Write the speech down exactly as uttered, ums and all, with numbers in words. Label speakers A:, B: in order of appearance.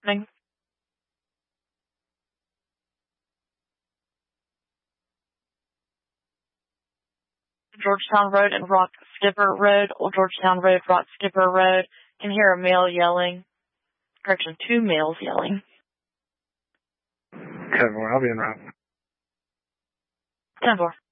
A: Morning. Georgetown Road and Rock Skipper Road, Old Georgetown Road, Rock Skipper Road. Can hear a male yelling. Correction, two males yelling.
B: ten four, I'll be in route.
A: ten four.